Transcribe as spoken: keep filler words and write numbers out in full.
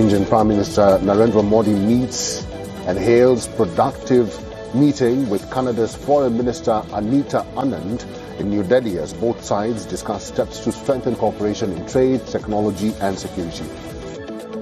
Indian Prime Minister Narendra Modi meets and hails productive meeting with Canada's Foreign Minister Anita Anand in New Delhi as both sides discuss steps to strengthen cooperation in trade, technology and security.